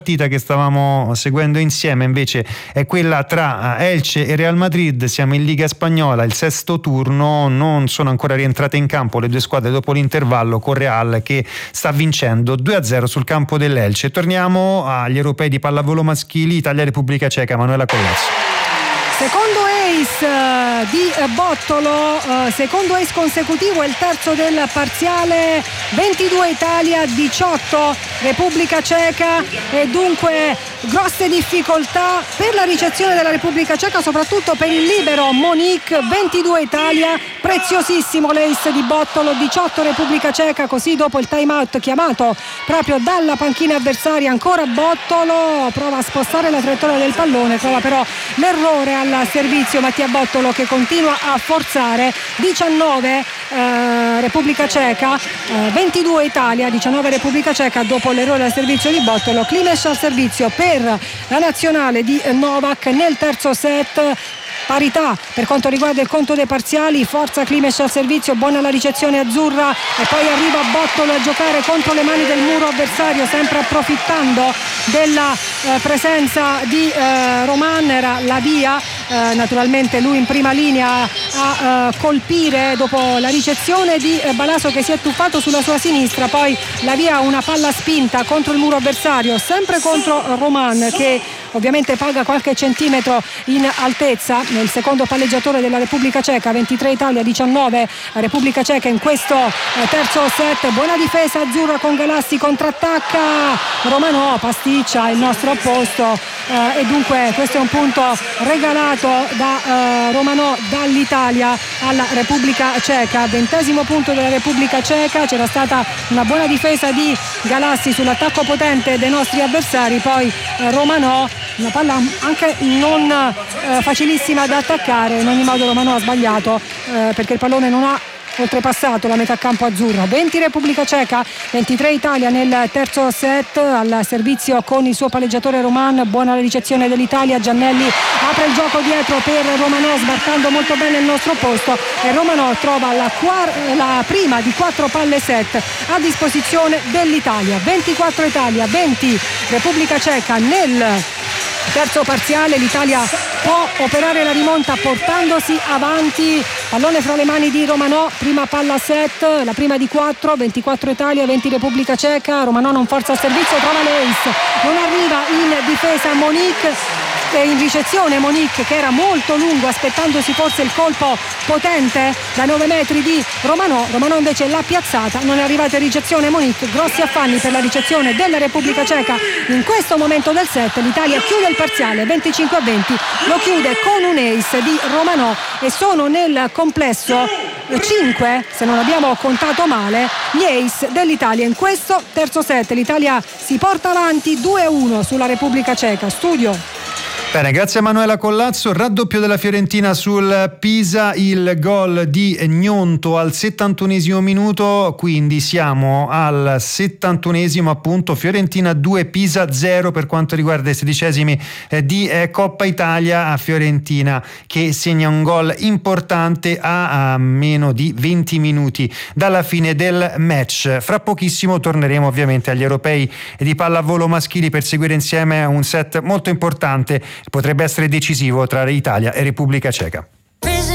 partita che stavamo seguendo insieme invece è quella tra Elche e Real Madrid. Siamo in Liga Spagnola, il sesto turno, non sono ancora rientrate in campo le due squadre dopo l'intervallo, con Real che sta vincendo 2-0 sul campo dell'Elche. Torniamo agli europei di pallavolo maschili, Italia-Repubblica Ceca. Manuela Collazzo. Secondo ace di Bottolo, secondo ace consecutivo, è il terzo del parziale. 22 Italia, 18 Repubblica Ceca, e dunque grosse difficoltà per la ricezione della Repubblica Ceca, soprattutto per il libero Monique. 22 Italia, preziosissimo l'ace di Bottolo, 18 Repubblica Ceca. Così dopo il time out chiamato proprio dalla panchina avversaria, ancora Bottolo prova a spostare la traiettoria del pallone, trova però l'errore al servizio Mattia Bottolo, che continua a forzare. 19 Repubblica Ceca, 22 Italia, 19 Repubblica Ceca dopo l'errore al servizio di Bottolo. Klimes al servizio per la nazionale di Novak nel terzo set. Parità per quanto riguarda il conto dei parziali, forza Klimes al servizio, buona la ricezione azzurra, e poi arriva Bottolo a giocare contro le mani del muro avversario, sempre approfittando della presenza di Roman. Era la via, naturalmente lui in prima linea a colpire dopo la ricezione di Balaso, che si è tuffato sulla sua sinistra. Poi la via, una palla spinta contro il muro avversario, sempre contro Roman, che ovviamente paga qualche centimetro in altezza. Nel secondo palleggiatore della Repubblica Ceca, 23 Italia, 19 Repubblica Ceca in questo terzo set. Buona difesa azzurra con Galassi, contrattacca Romano, pasticcia il nostro opposto, e dunque questo è un punto regalato da Romano dall'Italia alla Repubblica Ceca. 20° punto della Repubblica Ceca. C'era stata una buona difesa di Galassi sull'attacco potente dei nostri avversari, poi Romano, una palla anche non facilissima da attaccare. In ogni modo Romano ha sbagliato, perché il pallone non ha oltrepassato la metà campo azzurro. 20 Repubblica Ceca, 23 Italia nel terzo set. Al servizio con il suo palleggiatore Roman, buona la ricezione dell'Italia. Giannelli apre il gioco dietro per Romano, sbarcando molto bene il nostro posto, e Romano trova la prima di 4 palle set a disposizione dell'Italia. 24 Italia, 20 Repubblica Ceca nel terzo parziale. L'Italia può operare la rimonta portandosi avanti, pallone fra le mani di Romano, prima palla set, la prima di 4. 24 Italia, 20 Repubblica Ceca. Romano non forza il servizio, trova l'ace, non arriva in difesa Monique, in ricezione Monique, che era molto lungo, aspettandosi forse il colpo potente da 9 metri di Romano. Romano invece l'ha piazzata, non è arrivata in ricezione Monique. Grossi affanni per la ricezione della Repubblica Ceca in questo momento del set. L'Italia chiude il parziale 25-20, lo chiude con un ace di Romano, e sono nel complesso 5, se non abbiamo contato male, gli ace dell'Italia in questo terzo set. L'Italia si porta avanti 2-1 sulla Repubblica Ceca. Studio. Bene, grazie a Manuela Collazzo. Raddoppio della Fiorentina sul Pisa, il gol di Gnonto al 71° minuto, quindi siamo al 71° appunto. Fiorentina 2, Pisa 0 per quanto riguarda i 16esimi di Coppa Italia. A Fiorentina che segna un gol importante a meno di 20 minuti dalla fine del match. Fra pochissimo torneremo ovviamente agli europei di pallavolo maschili per seguire insieme un set molto importante, potrebbe essere decisivo, tra Italia e Repubblica Ceca.